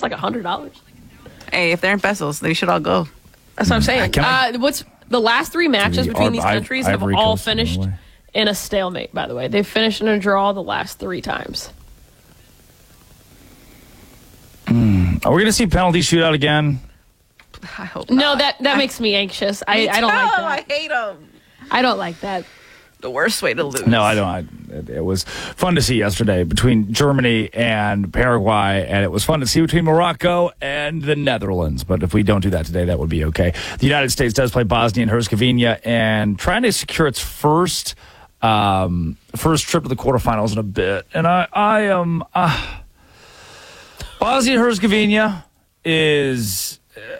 like $100. Hey, if they're in pesos, they should all go. That's what I'm saying. What's the last 3 matches between these countries have all finished in a stalemate, by the way. They've finished in a draw the last 3 times. Are we going to see penalty shootout again? I hope not. No, that makes me anxious. I don't like that. I hate them. I don't like that. The worst way to lose. No, I don't. It was fun to see yesterday between Germany and Paraguay, and it was fun to see between Morocco and the Netherlands. But if we don't do that today, that would be okay. The United States does play Bosnia and Herzegovina, and trying to secure its first trip to the quarterfinals in a bit. And I am Bosnia and Herzegovina is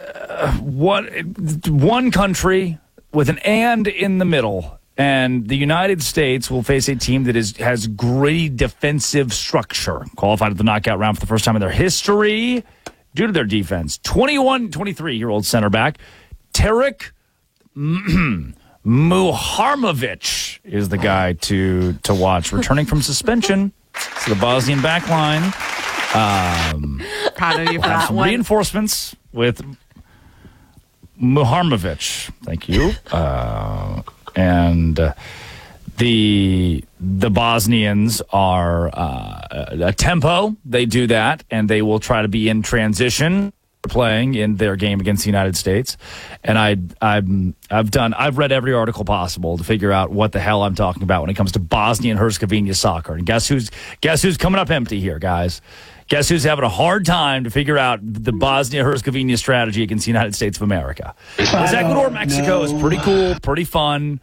one country with an and in the middle. And the United States will face a team that has gritty defensive structure. Qualified at the knockout round for the first time in their history due to their defense. 23-year-old center back Tarek Muharmovic is the guy to watch. Returning from suspension to the Bosnian back line. Proud of you for that one. Reinforcements with Muharmovic. Thank you. And the Bosnians are a tempo. They do that, and they will try to be in transition playing in their game against the United States. And I've read every article possible to figure out what the hell I'm talking about when it comes to Bosnia and Herzegovina soccer. And guess who's coming up empty here, guys? Guess who's having a hard time to figure out the Bosnia-Herzegovina strategy against the United States of America? Ecuador-Mexico is pretty cool, pretty fun.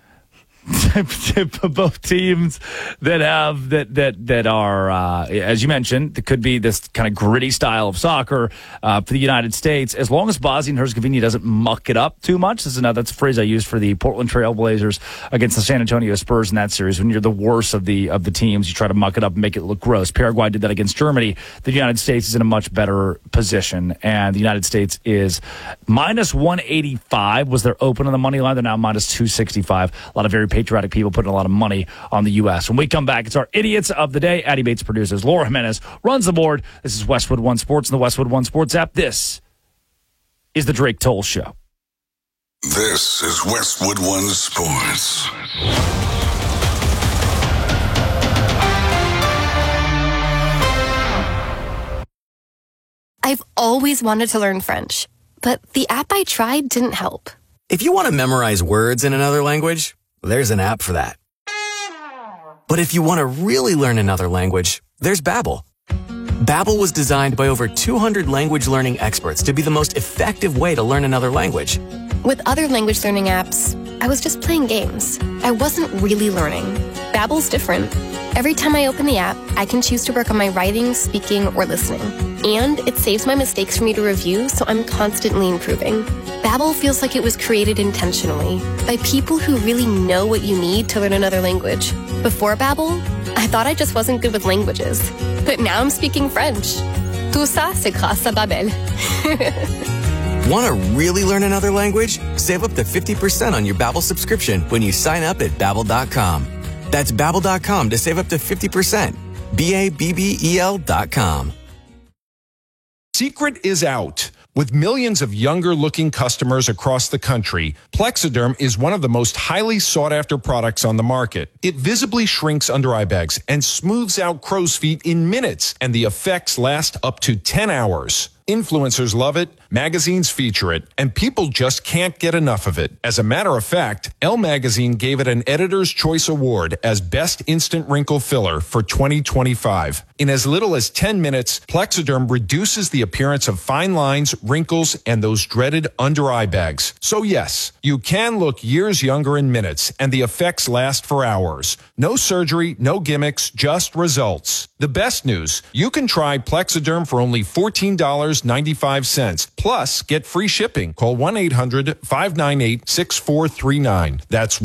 Both teams that are, as you mentioned, that could be this kind of gritty style of soccer for the United States. As long as Bosnia and Herzegovina doesn't muck it up too much. That's a phrase I used for the Portland Trail Blazers against the San Antonio Spurs in that series. When you're the worst of the teams, you try to muck it up and make it look gross. Paraguay did that against Germany. The United States is in a much better position, and the United States is minus 185 was their open on the money line. They're now minus 265. A lot of very patriotic people putting a lot of money on the U.S. When we come back, it's our Idiots of the Day. Addie Bates produces. Laura Jimenez runs the board. This is Westwood One Sports and the Westwood One Sports app. This is the Drake Toll Show. This is Westwood One Sports. I've always wanted to learn French, but the app I tried didn't help. If you want to memorize words in another language, there's an app for that. But if you want to really learn another language, there's Babbel. Babbel was designed by over 200 language learning experts to be the most effective way to learn another language. With other language learning apps, I was just playing games. I wasn't really learning. Babbel's different. Every time I open the app, I can choose to work on my writing, speaking, or listening. And it saves my mistakes for me to review, so I'm constantly improving. Babbel feels like it was created intentionally by people who really know what you need to learn another language. Before Babbel, I thought I just wasn't good with languages. But now I'm speaking French. Tout ça, c'est grâce à Babbel. Want to really learn another language? Save up to 50% on your Babbel subscription when you sign up at Babbel.com. That's Babbel.com to save up to 50%. Babbel.com. Secret is out. With millions of younger-looking customers across the country, Plexiderm is one of the most highly sought-after products on the market. It visibly shrinks under-eye bags and smooths out crow's feet in minutes, and the effects last up to 10 hours. Influencers love it, magazines feature it, and people just can't get enough of it. As a matter of fact, Elle Magazine gave it an Editor's Choice Award as Best Instant Wrinkle Filler for 2025. In as little as 10 minutes, Plexiderm reduces the appearance of fine lines, wrinkles, and those dreaded under-eye bags. So yes, you can look years younger in minutes, and the effects last for hours. No surgery, no gimmicks, just results. The best news, you can try Plexiderm for only $14.95. Plus, get free shipping. Call 1-800-598-6439. That's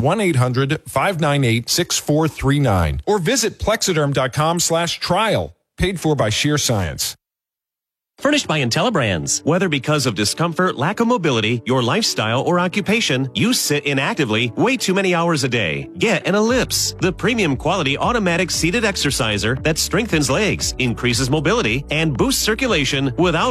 1-800-598-6439. Or visit Plexiderm.com/trial. Paid for by Sheer Science. Furnished by IntelliBrands. Whether because of discomfort, lack of mobility, your lifestyle, or occupation, you sit inactively way too many hours a day. Get an Ellipse, the premium quality automatic seated exerciser that strengthens legs, increases mobility, and boosts circulation without